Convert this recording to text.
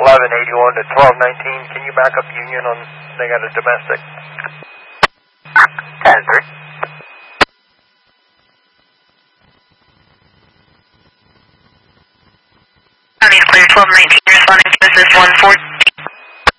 1181 to 1219. Can you back up Union on, they got a domestic? 10-3. County's clear, 1219